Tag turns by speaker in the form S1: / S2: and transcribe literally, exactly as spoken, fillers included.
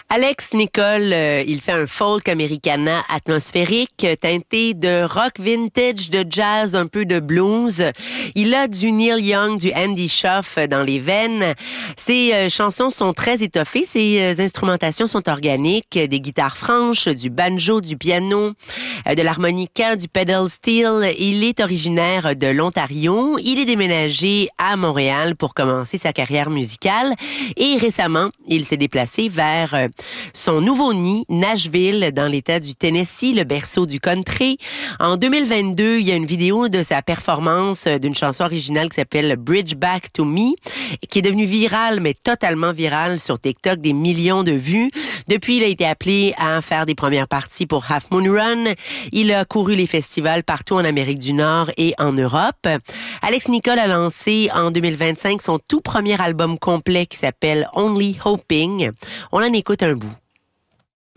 S1: Alex Nicole, euh, il fait un folk americana atmosphérique teinté de rock vintage, de jazz, un peu de blues. Il a du Neil Young, du Andy Schauf dans les veines. Ses euh, chansons sont très étoffées, ses euh, instrumentations sont organiques, des guitares franches, du banjo, du piano, euh, de l'harmonica, du pedal steel. Il est originaire de l'Ontario. Il est déménagé à Montréal pour commencer sa carrière musicale et récemment, il s'est déplacé vers euh, son nouveau nid, Nashville, dans l'État du Tennessee, le berceau du country. En deux mille vingt-deux, il y a une vidéo de sa performance d'une chanson originale qui s'appelle Bridge Back to Me, qui est devenue virale, mais totalement virale sur TikTok, des millions de vues. Depuis, il a été appelé à faire des premières parties pour Half Moon Run. Il a couru les festivals partout en Amérique du Nord et en Europe. Alex Nicole a lancé en deux mille vingt-cinq son tout premier album complet qui s'appelle Only Hoping. On en écoute un bout.